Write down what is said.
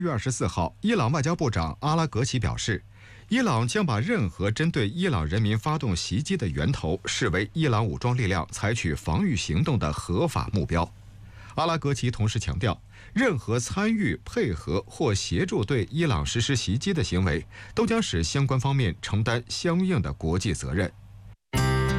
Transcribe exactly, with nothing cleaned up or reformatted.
月二十四号，伊朗外交部长阿拉格齐表示，伊朗将把任何针对伊朗人民发动袭击的源头视为伊朗武装力量采取防御行动的合法目标。阿拉格齐同时强调，任何参与、配合或协助对伊朗实施袭击的行为，都将使相关方面承担相应的国际责任。